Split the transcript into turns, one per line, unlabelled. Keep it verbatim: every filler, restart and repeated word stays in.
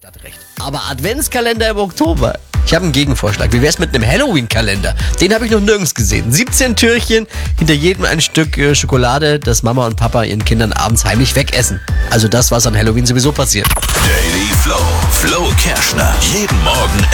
Stadtrecht. Aber Adventskalender im Oktober. Ich habe einen Gegenvorschlag. Wie wär's mit einem Halloween-Kalender? Den habe ich noch nirgends gesehen. siebzehn Türchen, hinter jedem ein Stück äh, Schokolade, das Mama und Papa ihren Kindern abends heimlich wegessen. Also das, was an Halloween sowieso passiert.
Daily Flow. Flo Kerschner. Jeden Morgen